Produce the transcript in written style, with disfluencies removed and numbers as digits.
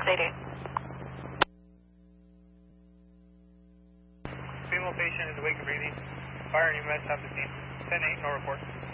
8. Female patient is awake and breathing. Fire and EMS have the scene. 10-8, no report.